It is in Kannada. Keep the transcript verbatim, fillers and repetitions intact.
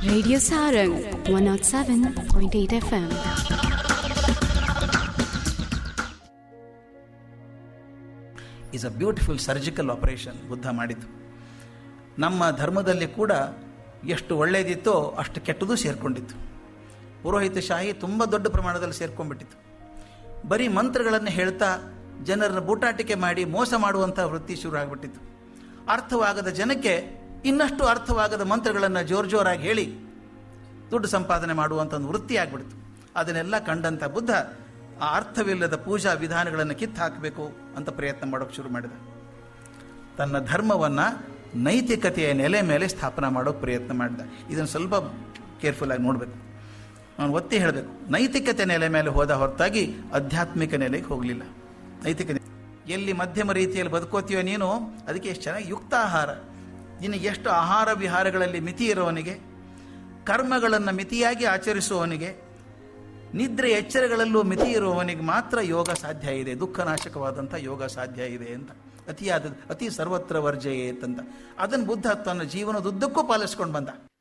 Radio Sarang one oh seven point eight F M. Is a beautiful surgical operation Buddha ಮಾಡಿದ್ದು. ನಮ್ಮ ಧರ್ಮದಲ್ಲಿ ಕೂಡ ಎಷ್ಟು ಒಳ್ಳೆಯದಿತ್ತೋ ಅಷ್ಟು ಕೆಟ್ಟದ್ದು ಸೇರಿಕೊಂಡಿತ್ತು. ಪುರೋಹಿತಶಾಹಿ ತುಂಬ ದೊಡ್ಡ ಪ್ರಮಾಣದಲ್ಲಿ ಸೇರ್ಕೊಂಡ್ಬಿಟ್ಟಿತ್ತು. ಬರೀ ಮಂತ್ರಗಳನ್ನು ಹೇಳ್ತಾ ಜನರನ್ನು ಬೂಟಾಟಿಕೆ ಮಾಡಿ ಮೋಸ ಮಾಡುವಂಥ ವೃತ್ತಿ ಶುರು ಆಗಿಬಿಟ್ಟಿತ್ತು. ಅರ್ಥವಾಗದ ಜನಕ್ಕೆ ಇನ್ನಷ್ಟು ಅರ್ಥವಾಗದ ಮಂತ್ರಗಳನ್ನು ಜೋರು ಜೋರಾಗಿ ಹೇಳಿ ದುಡ್ಡು ಸಂಪಾದನೆ ಮಾಡುವಂಥ ಒಂದು ವೃತ್ತಿ ಆಗಿಬಿಡ್ತು. ಅದನ್ನೆಲ್ಲ ಕಂಡಂಥ ಬುದ್ಧ ಆ ಅರ್ಥವಿಲ್ಲದ ಪೂಜಾ ವಿಧಾನಗಳನ್ನು ಕಿತ್ತು ಹಾಕಬೇಕು ಅಂತ ಪ್ರಯತ್ನ ಮಾಡೋಕ್ಕೆ ಶುರು ಮಾಡಿದ. ತನ್ನ ಧರ್ಮವನ್ನು ನೈತಿಕತೆಯ ನೆಲೆ ಮೇಲೆ ಸ್ಥಾಪನೆ ಮಾಡೋಕ್ಕೆ ಪ್ರಯತ್ನ ಮಾಡಿದ. ಇದನ್ನು ಸ್ವಲ್ಪ ಕೇರ್ಫುಲ್ಲಾಗಿ ನೋಡಬೇಕು, ನಾನು ಒತ್ತಿ ಹೇಳಬೇಕು. ನೈತಿಕತೆ ನೆಲೆ ಮೇಲೆ ಹೋದ ಹೊರತಾಗಿ ಆಧ್ಯಾತ್ಮಿಕ ನೆಲೆಗೆ ಹೋಗಲಿಲ್ಲ. ನೈತಿಕ ಎಲ್ಲಿ ಮಧ್ಯಮ ರೀತಿಯಲ್ಲಿ ಬದುಕೋತೀಯೋ ನೀನು, ಅದಕ್ಕೆ ಎಷ್ಟು ಚೆನ್ನಾಗಿ ಯುಕ್ತ ಆಹಾರ, ನಿನಗೆ ಎಷ್ಟು ಆಹಾರ ವಿಹಾರಗಳಲ್ಲಿ ಮಿತಿ ಇರುವವನಿಗೆ, ಕರ್ಮಗಳನ್ನು ಮಿತಿಯಾಗಿ ಆಚರಿಸುವವನಿಗೆ, ನಿದ್ರೆ ಎಚ್ಚರಗಳಲ್ಲೂ ಮಿತಿ ಇರುವವನಿಗೆ ಮಾತ್ರ ಯೋಗ ಸಾಧ್ಯ ಇದೆ, ದುಃಖನಾಶಕವಾದಂಥ ಯೋಗ ಸಾಧ್ಯ ಇದೆ ಅಂತ. ಅತಿಯಾದ ಅತಿ ಸರ್ವತ್ರ ವರ್ಜಯೇತ್ ಅಂತ ಅದನ್ನು ಬುದ್ಧ ತನ್ನ ಜೀವನದುದ್ದಕ್ಕೂ ಪಾಲಿಸ್ಕೊಂಡು ಬಂದ.